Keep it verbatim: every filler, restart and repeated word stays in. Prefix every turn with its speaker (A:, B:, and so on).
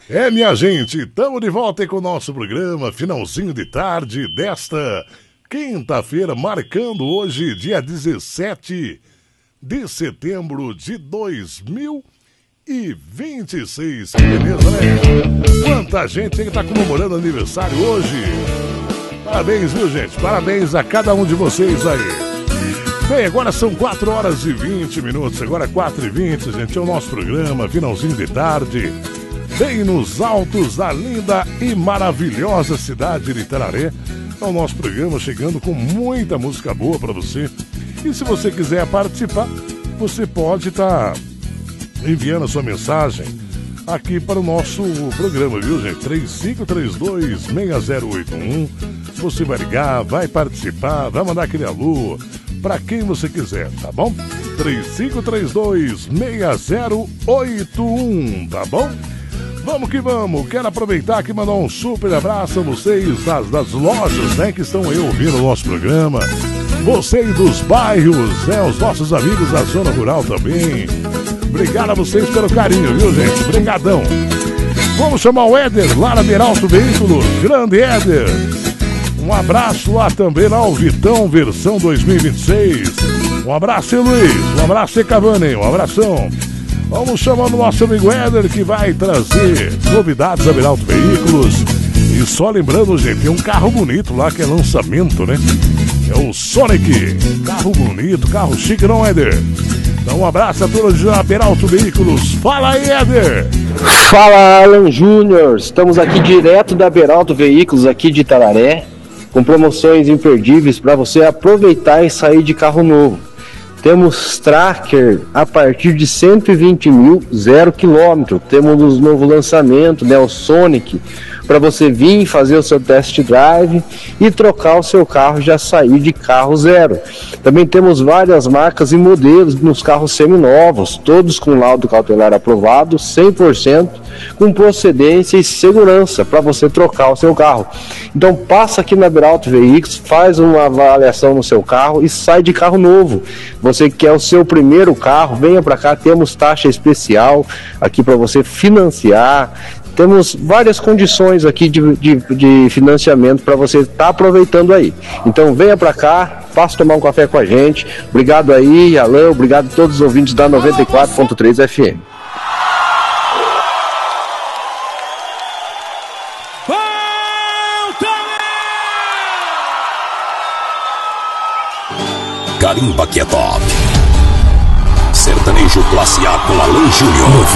A: É, minha gente, estamos de volta aí com o nosso programa, finalzinho de tarde desta quinta-feira, marcando hoje, dia dezessete de setembro de dois mil e vinte e seis. Que beleza, né? Quanta gente aí que tá comemorando aniversário hoje. Parabéns, viu, gente? Parabéns a cada um de vocês aí. Bem, agora são quatro horas e vinte minutos, agora quatro e vinte, gente, é o nosso programa, finalzinho de tarde, bem nos altos da linda e maravilhosa cidade de Itararé. É o nosso programa chegando com muita música boa para você. E se você quiser participar, você pode estar tá enviando a sua mensagem aqui para o nosso programa, viu, gente? três cinco três dois, seis zero oito um. Você vai ligar, vai participar, vai mandar aquele alô para quem você quiser, tá bom? três cinco três dois, seis zero oito um, tá bom? Vamos que vamos, quero aproveitar aqui e mandar um super abraço a vocês das, das lojas, né, que estão aí ouvindo o nosso programa. Vocês dos bairros, né, os nossos amigos da zona rural também. Obrigado a vocês pelo carinho, viu, gente? Obrigadão. Vamos chamar o Éder lá na Beralto Veículos. Grande Éder. Um abraço lá também, lá o Vitão, versão dois mil e vinte e seis. Um abraço, hein, Luiz? Um abraço, hein, Cavani? Um abração. Vamos chamar o nosso amigo Éder, que vai trazer novidades da Beralto Veículos. E só lembrando, gente, tem um carro bonito lá que é lançamento, né? É o Sonic. Carro bonito, carro chique, não, Éder? Então um abraço a todos da Beralto Veículos. Fala aí, Éder!
B: Fala, Alan Júnior. Estamos aqui direto da Beralto Veículos, aqui de Itararé, com promoções imperdíveis para você aproveitar e sair de carro novo. Temos Tracker a partir de cento e vinte mil, zero quilômetro. Temos um novo lançamento, né, o Sonic, para você vir fazer o seu test drive e trocar o seu carro, já sair de carro zero. Também temos várias marcas e modelos nos carros seminovos, todos com laudo cautelar aprovado, cem por cento, com procedência e segurança para você trocar o seu carro. Então passa aqui na Beralto Veículos, faz uma avaliação no seu carro e sai de carro novo. Você quer o seu primeiro carro, venha para cá, temos taxa especial aqui para você financiar. Temos várias condições aqui de, de, de financiamento para você estar tá aproveitando aí. Então venha para cá, faça tomar um café com a gente. Obrigado aí, Alain, obrigado a todos os ouvintes da noventa e quatro ponto três F M.
C: Carimba que é top. Sertanejo classe A com Alan Júnior.